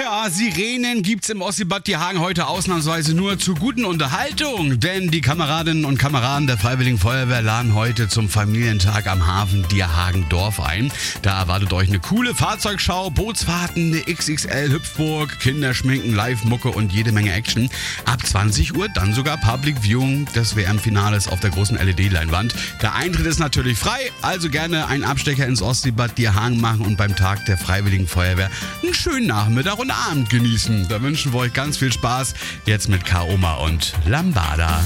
Ja, Sirenen gibt's im Ostseebad Dierhagen heute ausnahmsweise nur zur guten Unterhaltung. Denn die Kameradinnen und Kameraden der Freiwilligen Feuerwehr laden heute zum Familientag am Hafen Dierhagen-Dorf ein. Da erwartet euch eine coole Fahrzeugschau, Bootsfahrten, eine XXL-Hüpfburg, Kinderschminken, Live-Mucke und jede Menge Action. Ab 20 Uhr dann sogar Public Viewing des WM-Finales auf der großen LED-Leinwand. Der Eintritt ist natürlich frei, also gerne einen Abstecher ins Ostseebad Dierhagen machen und beim Tag der Freiwilligen Feuerwehr einen schönen Nachmittag und Abend genießen. Da wünschen wir euch ganz viel Spaß jetzt mit Kaoma und Lambada.